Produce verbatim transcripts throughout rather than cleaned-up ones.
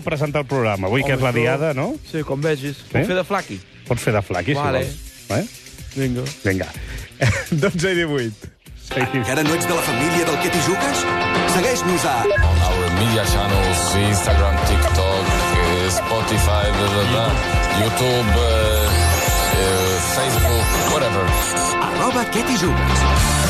presentar el programa, avui que és la diada, no? Sí, com vegis. Sí? Pots fer de flaqui? Pots fer de flaqui, Vale. si vols. Eh? Vinga. Vinga. dotze i divuit. Encara no ets de la família del que t'hi jugues? Segueix-nos a... on our media channels, Instagram, TikTok, eh, Spotify, blah, blah, blah, YouTube, uh, uh, Facebook, whatever. arroba que t'hi jugues.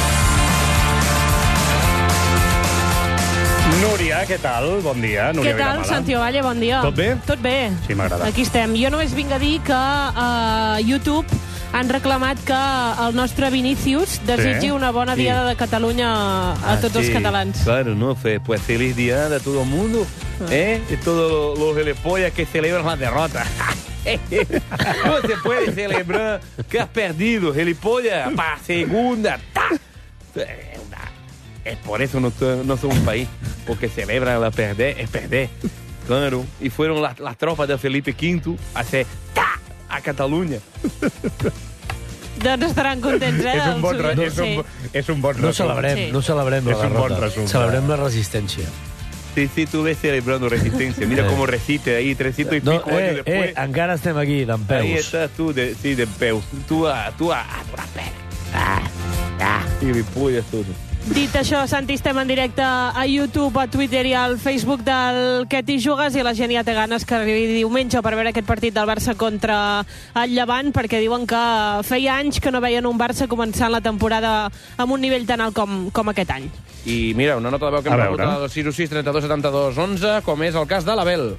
Núria, què tal? Bon dia. Núria Què tal, Vilamala. Santi Ovalle? Bon dia. Tot bé? Tot bé. Sí, m'agrada. Aquí estem. Jo només vinc a dir que a uh, YouTube han reclamat que el nostre Vinícius desitgi Sí. una bona diada de Catalunya a tots els catalans. Claro, ¿no? Fe- Pues feliz día de todo el mundo, ¿eh? De todos los gilipollas que celebran la derrota. ¿Cómo se puede celebrar que has perdido, gilipollas? Para segunda, ¡ta! Eh, una- Es por eso no, so- no somos un país, porque celebran la perder, es perder. Claro, y fueron las, las tropas de Felipe quinto a hacer ¡ta! A Catalunya. Doncs estaran contents, eh? És un bon, re- els- és un, és un bon No resum. celebrem, Sí. no celebrem la És un bon derrota. resum. Celebrem la resistència. Sí, sí, tú ves celebrando resistencia. Mira Eh. cómo resiste ahí, trescientos y No, pico años eh, después. eh, encara estem aquí, d'en Ahí peus. estás tú, de, sí, de peus. Tú a, tú a, a duras penas. Ah, ah, gilipollas todo. Dit això, Santi, estem en directe a YouTube, a Twitter i al Facebook del Que t'hi jugues, i la gent ja té ganes que arribi diumenge per veure aquest partit del Barça contra el Llevant, perquè diuen que feia anys que no veien un Barça començant la temporada amb un nivell tan alt com, com aquest any. I mira, una nota de veu que A hem veure. rebut al sis u sis, trenta-dos, setanta-dos, onze, com és el cas de l'Abel.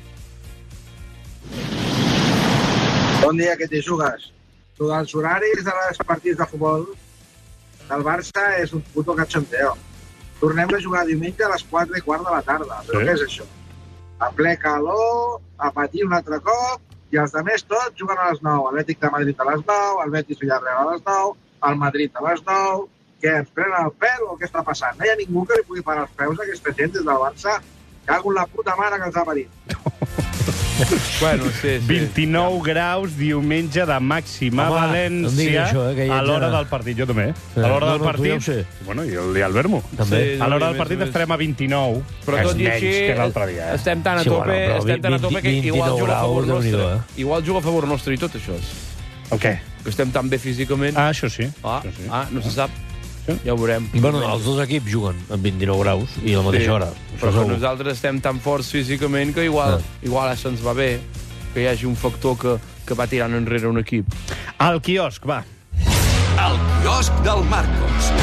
Bon dia, que t'hi jugues. Tu dels horaris dels partits de futbol del Barça és un puto cachondeo. Tornem a jugar diumenge a les quatre i quart de la tarda. Però Sí. què és això? A ple calor, a patir un altre cop, i els altres tots juguen a les nou. Atlètic de Madrid a les nou, el Betis Villarreal a les nou, el Madrid a les nou. Què, ens prenen el pèl o què està passant? No hi ha ningú que li pugui parar els peus a aquesta gent des del Barça. Cago en la puta mare que els ha parit. Bueno, sí, sí. vint-i-nou graus diumenge de màxima Home, a no em diguis València això, eh, que ja a l'hora ets- del partit. Jo també. Sí. A l'hora No, del no, tu partit... ja ho sé. Bueno, i el, i el Vermo. També. Sí. A l'hora del més, partit més. estarem a vint-i-nou. Però és tot i menys així, que l'altre dia. Eh? estem tan a Sí, tope, bueno, però estem tan a tope que igual vint-i-nou juga a favor graus, nostre. Déu-n'hi-do, eh? Igual juga a favor nostre i tot això. El què? Que estem tan bé físicament. Ah, això sí. Ah, Això sí. ah, no se sap. Sí. Ja ho veurem. Bueno, els dos equips juguen amb vint-i-nou graus i a la mateixa hora. Però Això que segur. nosaltres estem tan forts físicament que igual, Ah. igual això ens va bé, que hi hagi un factor que, que va tirant enrere un equip. Al quiosc, va. El quiosc del Marcos.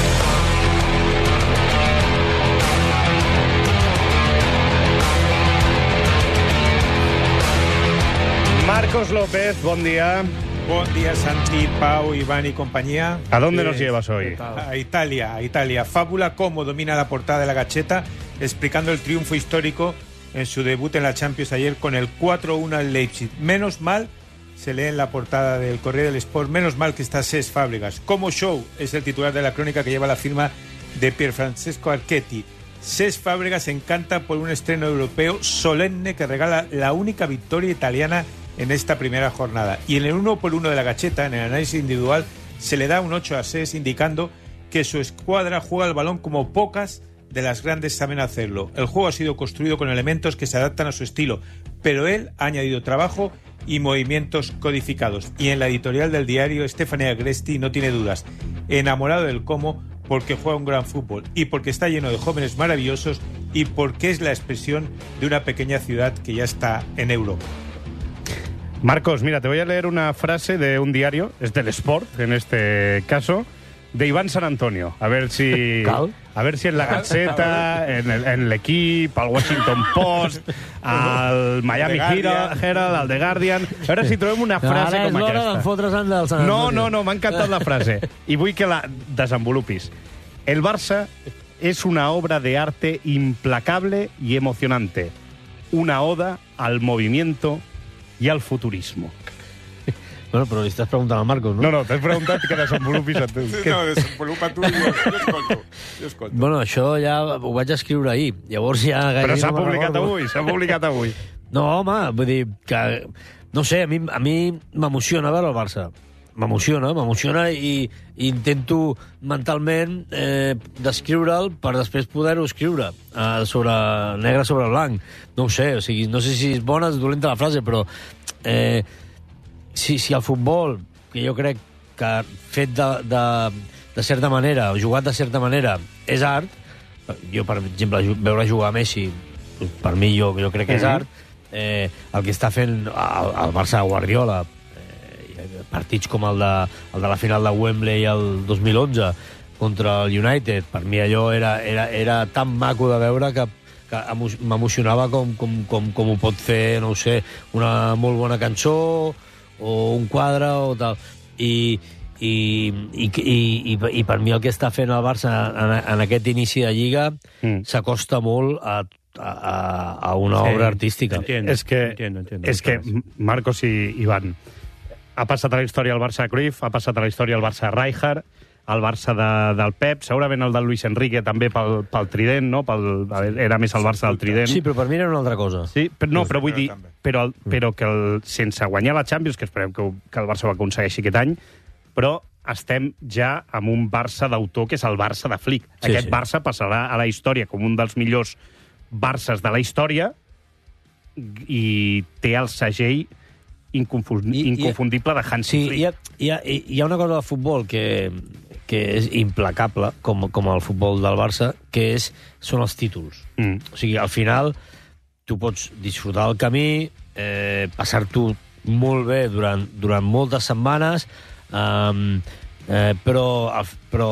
Marcos López, bon dia. Buen día, Santi, Pau, Iván y compañía. ¿A dónde Eh, nos llevas hoy? A Italia, a Italia. Fábula cómo domina la portada de la Gacheta, explicando el triunfo histórico en su debut en la Champions ayer con el cuatro uno al Leipzig. Menos mal, se lee en la portada del Corriere del Sport, menos mal que está Cesc Fábregas. Como show es el titular de la crónica que lleva la firma de Pierfrancesco Archetti. Cesc Fábregas encanta por un estreno europeo solemne que regala la única victoria italiana en esta primera jornada. Y en el uno por uno de la Gacheta, en el análisis individual, se le da un ocho a Cesc, indicando que su escuadra juega el balón como pocas de las grandes saben hacerlo. El juego ha sido construido con elementos que se adaptan a su estilo, pero él ha añadido trabajo y movimientos codificados. Y en la editorial del diario, Stefania Agresti no tiene dudas. Enamorado del cómo, porque juega un gran fútbol y porque está lleno de jóvenes maravillosos y porque es la expresión de una pequeña ciudad que ya está en Europa. Marcos, mira, te voy a leer una frase de un diario, es del Sport, en este caso, de Iván San Antonio. A ver si... Cal? A ver si en la Gaceta, en el- en l'Equip, al Washington Post, al Miami The Guardian. Herald, Herald, al The Guardian... A veure si trobem una frase Ara és com l'hora aquesta. d'enfotre's del Sant No, Antonio. no, no, m'ha encantat la frase. I vull que la desenvolupis. El Barça es una obra de arte implacable y emocionante. Una oda al movimiento y al futurismo. Bueno, però li estàs preguntant al Marcos, no? No, no, t'he preguntat que desenvolupis a tu. No, desenvolupa tu i jo, jo escolto. Jo escolto. Bueno, això ja ho vaig escriure ahir. Llavors ja... Però gairebé s'ha no me'n publicat recordo. avui, s'ha publicat avui. No, home, vull dir que... No sé, a mi a mi m'emociona veure el Barça. m'emociona, m'emociona i, i intento mentalment eh, descriure'l per després poder-ho escriure eh, sobre negre sobre blanc. No ho sé, o sigui, no sé si és bona o dolenta la frase, però eh, si, si el futbol, que jo crec que fet de, de, de certa manera, o jugat de certa manera, és art, jo, per exemple, veure jugar a Messi, per mi jo, jo crec que és art, eh, el que està fent el, el Barça de Guardiola, partits com el de, el de la final de Wembley el dos mil onze contra el United, per mi allò era, era, era tan maco de veure que, que m'emocionava com, com, com, com ho pot fer, no ho sé, una molt bona cançó o un quadre o tal. I, i, i, i, i, i per mi el que està fent el Barça en, en aquest inici de Lliga mm. s'acosta molt a A, a una sí, obra artística. Entiendo, es que, entiendo, entiendo, es que Marcos i Ivan, ha passat a la història el Barça de Cruyff, ha passat a la història el Barça de Rijkaard, el Barça de, del Pep, segurament el del Luis Enrique també pel, pel trident, no? Pel, era més el Barça del trident. Sí, però per mi era una altra cosa. Sí, però, no, però vull dir, però, però que el, sense guanyar la Champions, que esperem que, que el Barça ho aconsegueixi aquest any, però estem ja amb un Barça d'autor que és el Barça de Flick. Sí, Aquest sí. Barça passarà a la història com un dels millors Barças de la història i té el segell inconfundible de Hansi sí, Flick. Hi ha, hi, ha, hi ha una cosa del futbol que, que és implacable, com, com el futbol del Barça, que és, són els títols. Mm. O sigui, al final, tu pots disfrutar del camí, eh, passar-t'ho molt bé durant, durant moltes setmanes, um, eh, però, però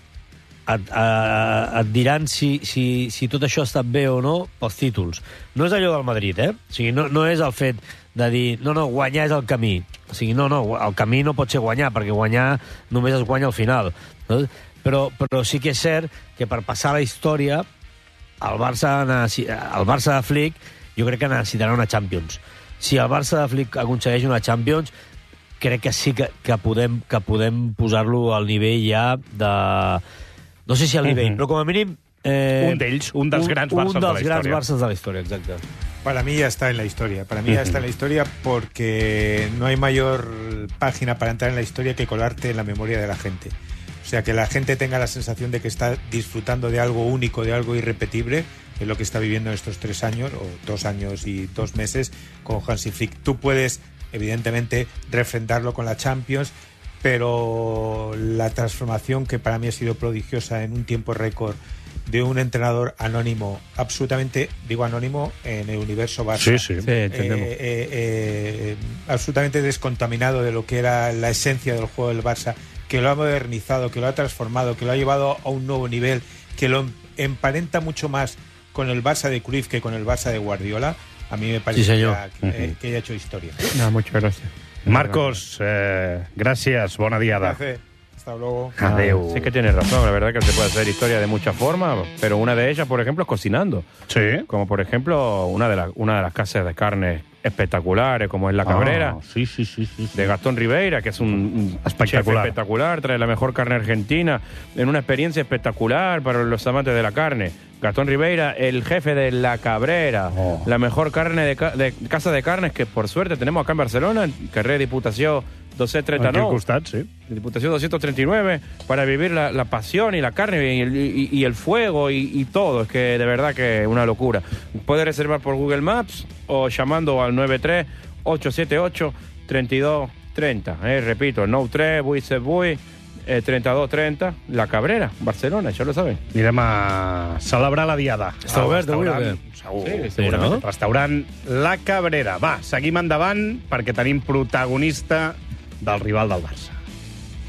et, eh, et diran si, si, si tot això ha estat bé o no pels títols. No és allò del Madrid, eh? O sigui, no, no és el fet de dir, no, no, guanyar és el camí. O sigui, no, no, el camí no pot ser guanyar, perquè guanyar només es guanya al final. No? Però, però sí que és cert que per passar la història, el Barça, el Barça de Flick, jo crec que necessitarà una Champions. Si el Barça de Flick aconsegueix una Champions, crec que sí que, que podem, que podem posar-lo al nivell ja de... No sé si al nivell, uh-huh. però com a mínim... Eh, un d'ells, un dels grans Barças de la història. Un dels grans Barças de la història, exacte. Para mí ya está en la historia. Para mí ya está en la historia porque no hay mayor página para entrar en la historia que colarte en la memoria de la gente. O sea, que la gente tenga la sensación de que está disfrutando de algo único, de algo irrepetible, que es lo que está viviendo en estos tres años, o dos años y dos meses, con Hansi Flick. Tú puedes, evidentemente, refrendarlo con la Champions, pero la transformación que para mí ha sido prodigiosa en un tiempo récord de un entrenador anónimo, absolutamente, digo anónimo, en el universo Barça. Sí, sí, sí entendemos. Eh, eh, eh, absolutamente descontaminado de lo que era la esencia del juego del Barça, que lo ha modernizado, que lo ha transformado, que lo ha llevado a un nuevo nivel, que lo emparenta mucho más con el Barça de Cruyff que con el Barça de Guardiola. A mí me parece sí, que, ha, que, uh-huh. que haya hecho historia. No, muchas gracias. Marcos, eh, gracias, bona diada. Gracias. Hasta luego. Adeu. Sí que tienes razón, la verdad que se puede hacer historia de muchas formas, pero una de ellas, por ejemplo, es cocinando. Sí. Como por ejemplo, una de, la, una de las casas de carne espectaculares, como es La Cabrera, oh, sí, sí, sí, sí, sí. de Gastón Ribeira, que es un, un espectacular. chef espectacular, trae la mejor carne argentina, en una experiencia espectacular para los amantes de la carne. Gastón Ribeira, el jefe de La Cabrera, oh. la mejor carne de, de casa de carnes que por suerte tenemos acá en Barcelona, carrer Diputació doscientos treinta y nueve. Aquí al costat, sí. Diputació doscientos treinta y nueve, para vivir la, la pasión y la carne y el, y, y el fuego y, y todo. Es que de verdad que es una locura. Puede reservar por Google Maps o llamando al nueve tres ocho siete ocho tres dos tres cero. Eh, repito, nou tres vuit set vuit eh, trenta-dos trenta, La Cabrera, Barcelona, ja lo saben. Anirem a celebrar la diada. Està obert avui o què? Segur, sí, segurament. No? Restaurant La Cabrera. Va, seguim endavant perquè tenim protagonista del rival del Barça.